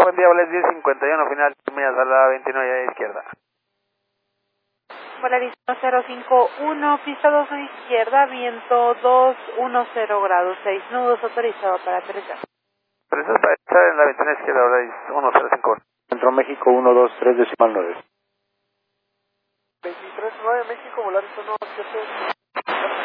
buen día, Volaris 1051, final, millas a la 29 a la izquierda. Volaris 1051, pista 2 a izquierda, viento 210 grados, 6 nudos, autorizado para aterrizar. Autorizado para aterrizar en la 29 izquierda, Volaris 1051. Centro México 123 decimal 9. 23-9 México, Volaris 177.